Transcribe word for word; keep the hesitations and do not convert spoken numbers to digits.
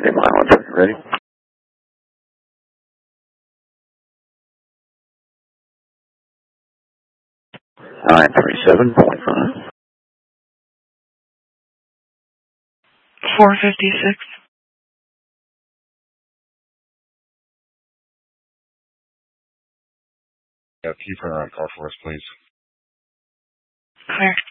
fifty miles. Ready? nine three seven point five. four fifty-six. Yeah, keep her on call for us, please. Clear.